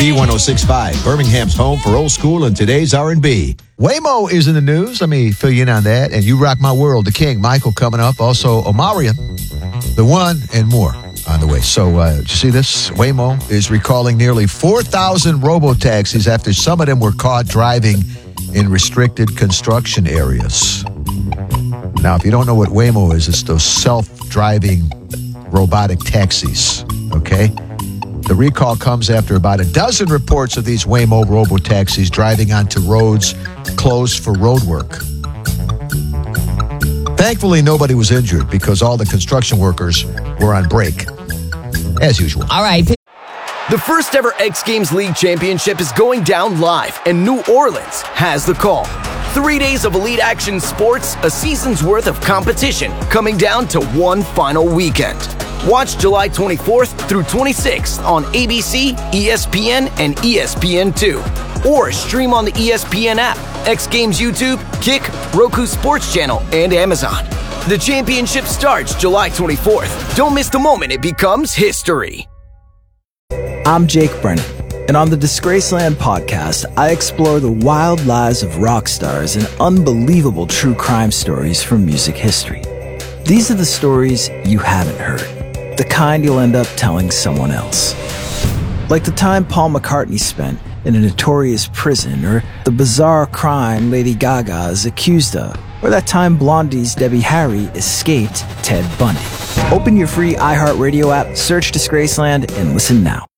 B1065, Birmingham's home for old school and today's R&B. Waymo is in the news. Let me fill you in on that. And You Rock My World, The King, Michael coming up. Also, Omarion, The One, and more on the way. So, did you see this? Waymo is recalling nearly 4,000 robo-taxis after some of them were caught driving in restricted construction areas. Now, if you don't know what Waymo is, it's those self-driving robotic taxis, okay? The recall comes after about a dozen reports of these Waymo robo-taxis driving onto roads closed for road work. Thankfully, nobody was injured because all the construction workers were on break, as usual. All right. The first ever X Games League Championship is going down live, and New Orleans has the call. 3 days of elite action sports, a season's worth of competition, coming down to one final weekend. Watch July 24th through 26th on ABC, ESPN, and ESPN2. Or stream on the ESPN app, X Games YouTube, Kick, Roku Sports Channel, and Amazon. The championship starts July 24th. Don't miss the moment it becomes history. I'm Jake Brennan, and on the Disgraceland podcast, I explore the wild lives of rock stars and unbelievable true crime stories from music history. These are the stories you haven't heard, the kind you'll end up telling someone else. Like the time Paul McCartney spent in a notorious prison, or the bizarre crime Lady Gaga is accused of, or that time Blondie's Debbie Harry escaped Ted Bundy. Open your free iHeartRadio app, search Disgraceland, and listen now.